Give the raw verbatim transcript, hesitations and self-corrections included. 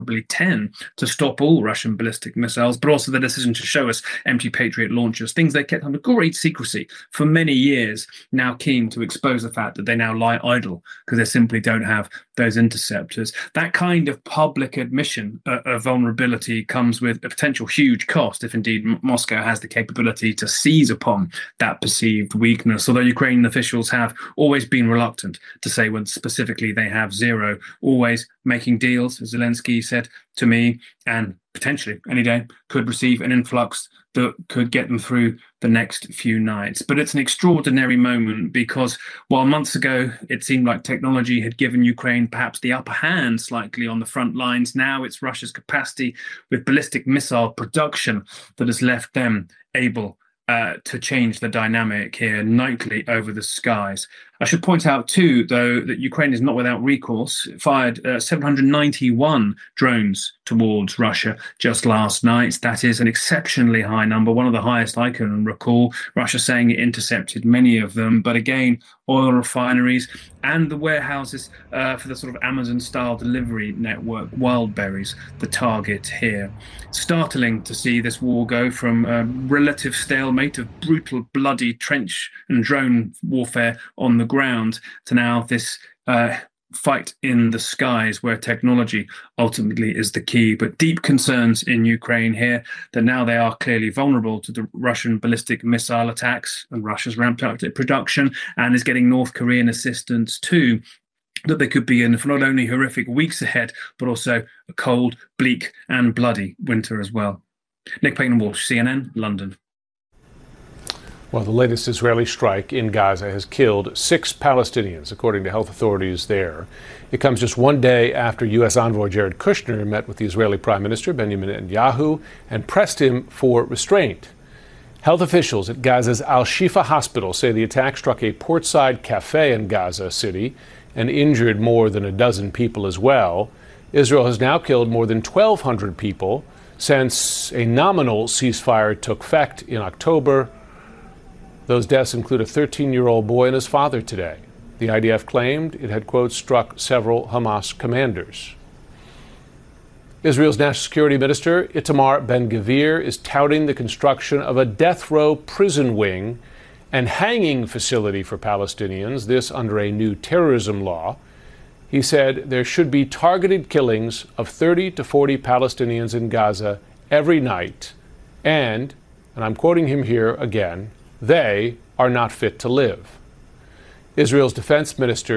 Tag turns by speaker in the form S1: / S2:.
S1: probably ten to stop all Russian ballistic missiles, but also the decision to show us empty Patriot launchers, things they kept under great secrecy for many years, now keen to expose the fact that they now lie idle because they simply don't have those interceptors. That kind of public admission uh, of vulnerability comes with a potential huge cost if indeed M- Moscow has the capability to seize upon that perceived weakness, although Ukrainian officials have always been reluctant to say when specifically they have zero, always making deals, as Zelensky said to me, and potentially any day could receive an influx that could get them through the next few nights. But it's an extraordinary moment because while months ago it seemed like technology had given Ukraine perhaps the upper hand slightly on the front lines, now it's Russia's capacity with ballistic missile production that has left them able Uh, to change the dynamic here nightly over the skies. I should point out too, though, that Ukraine is not without recourse. It fired uh, seven hundred ninety-one drones towards Russia just last night. That is an exceptionally high number, one of the highest I can recall. Russia saying it intercepted many of them, but again, oil refineries and the warehouses uh, for the sort of Amazon-style delivery network, Wildberries, the target here. Startling to see this war go from a relative stalemate of brutal, bloody trench and drone warfare on the ground to now this uh, fight in the skies where technology ultimately is the key. But deep concerns in Ukraine here that now they are clearly vulnerable to the Russian ballistic missile attacks, and Russia's ramped up its production and is getting North Korean assistance too, that they could be in for not only horrific weeks ahead, but also a cold, bleak and bloody winter as well. Nick Paton-Walsh, C N N, London.
S2: Well, the latest Israeli strike in Gaza has killed six Palestinians, according to health authorities there. It comes just one day after U S envoy Jared Kushner met with the Israeli Prime Minister Benjamin Netanyahu and pressed him for restraint. Health officials at Gaza's Al-Shifa hospital say the attack struck a portside cafe in Gaza City and injured more than a dozen people as well. Israel has now killed more than twelve hundred people since a nominal ceasefire took effect in October. Those deaths include a thirteen-year-old boy and his father today. The I D F claimed it had, quote, struck several Hamas commanders. Israel's National Security Minister Itamar Ben-Gvir is touting the construction of a death row prison wing and hanging facility for Palestinians, this under a new terrorism law. He said there should be targeted killings of thirty to forty Palestinians in Gaza every night, and, and I'm quoting him here again, they are not fit to live. Israel's defense minister